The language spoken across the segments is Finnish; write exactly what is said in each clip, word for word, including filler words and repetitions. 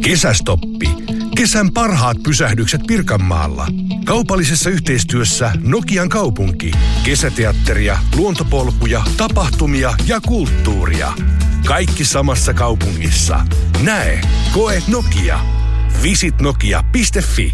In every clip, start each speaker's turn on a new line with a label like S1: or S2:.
S1: Kesästoppi. Kesän parhaat pysähdykset Pirkanmaalla. Kaupallisessa yhteistyössä Nokian kaupunki. Kesäteatteria, luontopolkuja, tapahtumia ja kulttuuria. Kaikki samassa kaupungissa. Näe, koe Nokia. visit nokia piste fi.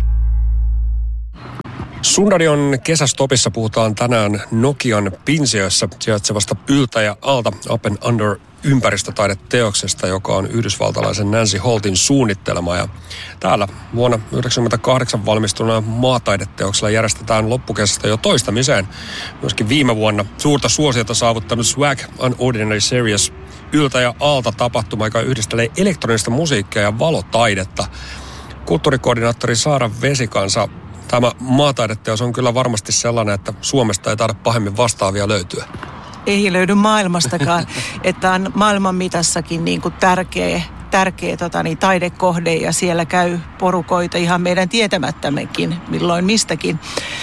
S2: Sunradion kesästopissa puhutaan tänään Nokian Pinsiössä sijaitsevasta yltä ja alta Up and Under ympäristötaideteoksesta, joka on yhdysvaltalaisen Nancy Holtin suunnittelema. Ja täällä vuonna yhdeksänkymmentäkahdeksan valmistuneena maataideteoksella järjestetään loppukesästä jo toistamiseen. Myöskin viime vuonna suurta suosiota saavuttanut Swag Unordinary Series yltä ja alta tapahtuma, joka yhdistelee elektronista musiikkia ja valotaidetta. Kulttuurikoordinaattori Saara Vesikansa, tämä maataideteos on kyllä varmasti sellainen, että Suomesta ei taida pahemmin vastaavia löytyä.
S3: Ei löydy maailmastakaan, että on maailman mitassakin niin kuin tärkeä, tärkeä tota, niin, taidekohde ja siellä käy porukoita ihan meidän tietämättämmekin, milloin mistäkin.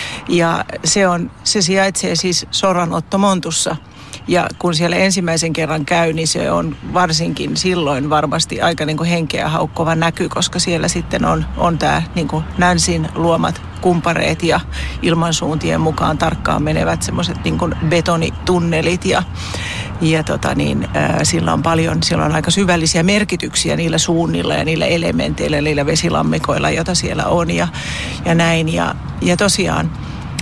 S3: Ja se, on, se sijaitsee siis Soranotto-Montussa. Ja kun siellä ensimmäisen kerran käy, niin se on varsinkin silloin varmasti aika niin kuin henkeä haukkova näky, koska siellä sitten on, on tämä niin kuin Nancyn luomat kumpareet ja ilmansuuntien mukaan tarkkaan menevät semmoiset niin kuin betonitunnelit ja, ja tota niin, ää, sillä on paljon, siellä on aika syvällisiä merkityksiä niillä suunnilla ja niillä elementeillä, niillä vesilammikoilla, joita siellä on ja, ja näin. Ja, ja tosiaan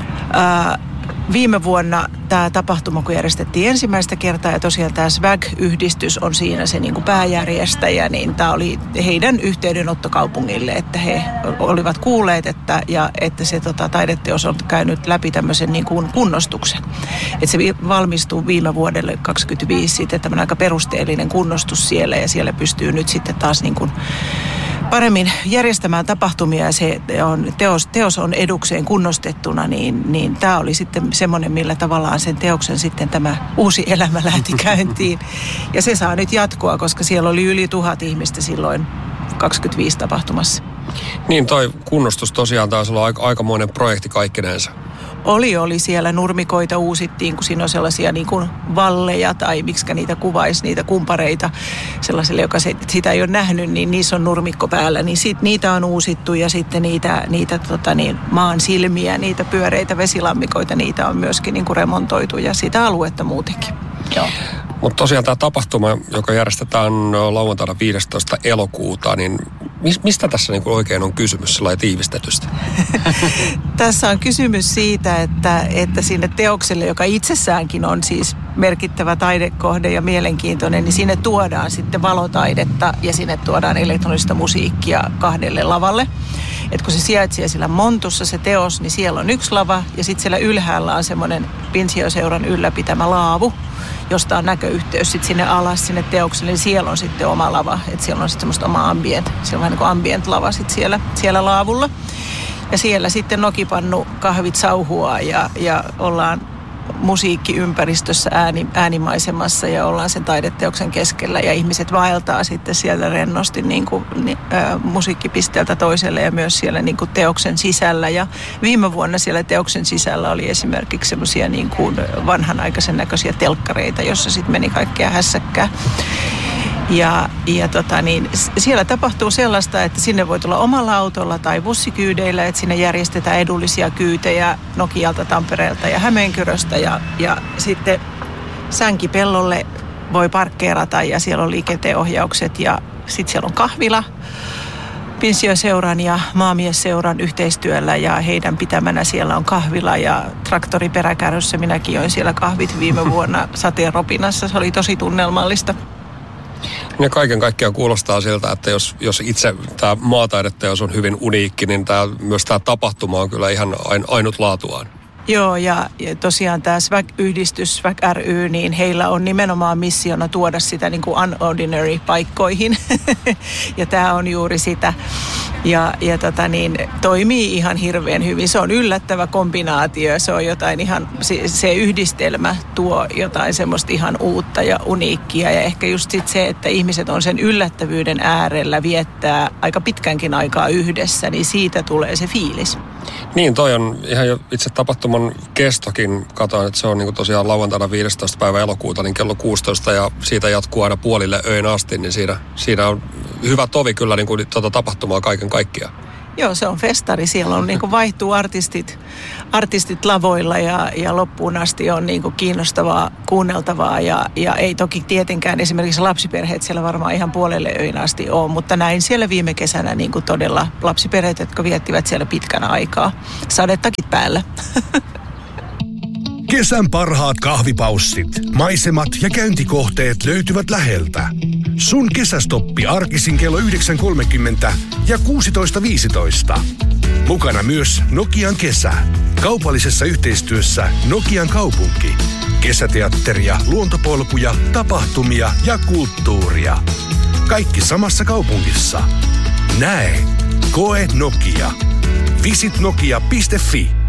S3: ää, viime vuonna tämä tapahtuma, kun järjestettiin ensimmäistä kertaa ja tosiaan tämä Swag-yhdistys on siinä se niin kuin pääjärjestäjä, niin tämä oli heidän yhteydenotto kaupungille, että he olivat kuulleet, että, ja, että se tota, taideteos on käynyt läpi tämmöisen niin kuin kunnostuksen. Että se valmistuu viime vuodelle kaksikymmentäviisi sitten tämmöinen aika perusteellinen kunnostus siellä ja siellä pystyy nyt sitten taas niin kuin paremmin järjestämään tapahtumia ja se on, teos, teos on edukseen kunnostettuna, niin, niin tämä oli sitten semmoinen, millä tavallaan sen teoksen sitten tämä uusi elämä lähti käyntiin. Ja se saa nyt jatkoa, koska siellä oli yli tuhat ihmistä silloin kaksikymmentäviisi tapahtumassa.
S2: Niin, toi kunnostus tosiaan taisi olla aika, aikamoinen projekti kaikkinensa.
S3: Oli, oli siellä nurmikoita uusittiin, kun siinä on sellaisia niin kuin valleja tai miksikä niitä kuvaisi, niitä kumpareita sellaiselle, joka se, sitä ei ole nähnyt, niin niissä on nurmikko päällä, niin sit, niitä on uusittu ja sitten niitä, niitä tota niin, maan silmiä, niitä pyöreitä vesilammikoita, niitä on myöskin niin kuin remontoitu ja sitä aluetta muutenkin. Joo.
S2: Mutta tosiaan tämä tapahtuma, joka järjestetään lauantaina viidestoista elokuuta, niin mistä tässä niinku oikein on kysymys sellainen tiivistetystä?
S3: Tässä on kysymys siitä, että, että sinne teokselle, joka itsessäänkin on siis merkittävä taidekohde ja mielenkiintoinen, niin sinne tuodaan sitten valotaidetta ja sinne tuodaan elektronista musiikkia kahdelle lavalle. Et kun se sijaitsee siellä Montussa se teos, niin siellä on yksi lava ja sitten siellä ylhäällä on semmoinen Pinsiö-seuran ylläpitämä laavu, josta on näköyhteys sitten sinne alas, sinne teokselle, niin siellä on sitten oma lava. Että siellä on sitten semmoista oma ambient, siellä on vähän niin kuin ambient-lava sitten siellä, siellä laavulla. Ja siellä sitten nokipannu kahvit sauhua ja, ja ollaan musiikkiympäristössä ääni, äänimaisemassa ja ollaan sen taideteoksen keskellä ja ihmiset vaeltaa sitten sieltä rennosti niin kuin, ni, ä, musiikkipisteeltä toiselle ja myös siellä niin kuin teoksen sisällä. Ja viime vuonna siellä teoksen sisällä oli esimerkiksi semmoisia niin kuin vanhanaikaisen näköisiä telkkareita, jossa sitten meni kaikkea hässäkkää. Ja, ja tota niin, siellä tapahtuu sellaista, että sinne voi tulla omalla autolla tai bussikyydeillä, että sinne järjestetään edullisia kyytejä Nokialta, Tampereelta ja Hämeenkyröstä. Ja, ja sitten Sänkipellolle voi parkkeerata ja siellä on liikenteenohjaukset ja sitten siellä on kahvila Pinsiö-seuran ja Maamiesseuran yhteistyöllä ja heidän pitämänä siellä on kahvila ja traktoriperäkärryssä. Minäkin join siellä kahvit viime vuonna sateenropinassa, se oli tosi tunnelmallista.
S2: Ja kaiken kaikkiaan kuulostaa siltä, että jos, jos itse tämä maataideteos on hyvin uniikki, niin tämä, myös tämä tapahtuma on kyllä ihan ainutlaatuaan.
S3: Joo, ja, ja tosiaan tämä Swag-yhdistys, Swag ry, niin heillä on nimenomaan missiona tuoda sitä niin kuin unordinary paikkoihin. Ja tämä on juuri sitä. Ja, ja tota niin, toimii ihan hirveän hyvin. Se on yllättävä kombinaatio. Se on jotain ihan, se, se yhdistelmä tuo jotain semmoista ihan uutta ja uniikkia. Ja ehkä just sit se, että ihmiset on sen yllättävyyden äärellä viettää aika pitkänkin aikaa yhdessä, niin siitä tulee se fiilis.
S2: Niin, toi on ihan jo itse tapahtuman kestokin. Katoin, että se on niin tosiaan lauantaina viidestoista päivä elokuuta, niin kello kuusitoista ja siitä jatkuu aina puolille öin asti, niin siinä, siinä on hyvä tovi kyllä niin kuin, tuota tapahtumaa kaiken kaikkiaan.
S3: Joo, se on festari. Siellä on, niin kuin vaihtuu artistit, artistit lavoilla ja, ja loppuun asti on niin kuin kiinnostavaa, kuunneltavaa ja, ja ei toki tietenkään esimerkiksi lapsiperheet siellä varmaan ihan puolelle öin asti ole, mutta näin siellä viime kesänä niin kuin todella lapsiperheet, jotka viettivät siellä pitkän aikaa. Sadettakin päällä.
S1: Kesän parhaat kahvipaussit, maisemat ja käyntikohteet löytyvät läheltä. Sun kesästoppi arkisin kello yhdeksän kolmekymmentä ja kuusitoista viisitoista. Mukana myös Nokian kesä. Kaupallisessa yhteistyössä Nokian kaupunki. Kesäteatteria, luontopolkuja, tapahtumia ja kulttuuria. Kaikki samassa kaupungissa. Näe. Koe Nokia. visit nokia piste fi.